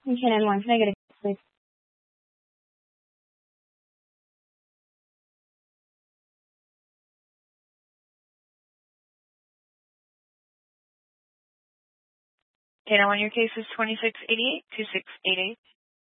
Canon 1, can I get a case, please? Canon 1, your case is 2688-2688.